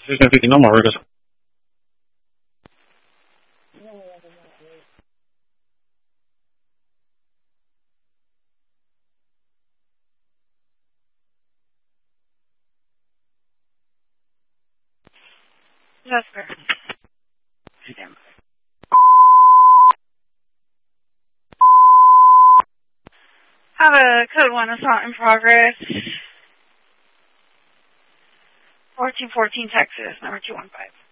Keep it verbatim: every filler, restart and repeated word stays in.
fifteen fifty, no more Ricos. That's fair. Have a code one assault in progress. fourteen fourteen Texas, number two one five.